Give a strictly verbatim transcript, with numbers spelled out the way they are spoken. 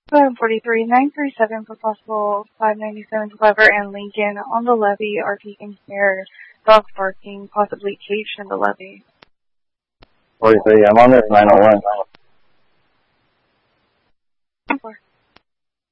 seven forty-three, nine three seven for possible five ninety-seven Clever and Lincoln on the levee are taking care. Dogs barking, possibly caged in the levee. forty-three, I'm on this nine oh one. ten four.